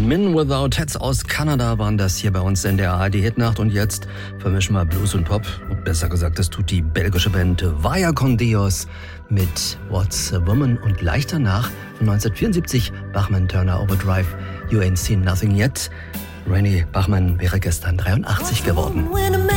Men Without Hats aus Kanada waren das hier bei uns in der ARD-Hitnacht. Und jetzt vermischen wir Blues und Pop. Und besser gesagt, das tut die belgische Band Vaya con Dios mit What's a Woman. Und gleich danach, von 1974, Bachman Turner Overdrive, You Ain't Seen Nothing Yet. Rainy Bachman wäre gestern 83 geworden.